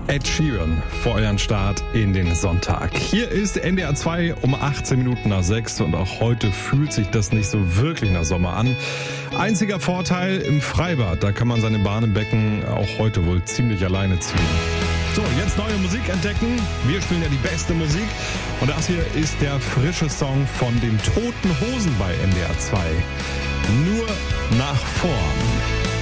Ed Sheeran vor euren Start in den Sonntag. Hier ist NDR 2 um 18 Minuten nach 6 und auch heute fühlt sich das nicht so wirklich nach Sommer an. Einziger Vorteil im Freibad, da kann man seine Bahn im Becken auch heute wohl ziemlich alleine ziehen. So, jetzt neue Musik entdecken. Wir spielen ja die beste Musik und das hier ist der frische Song von den Toten Hosen bei NDR 2. Nur nach vorn.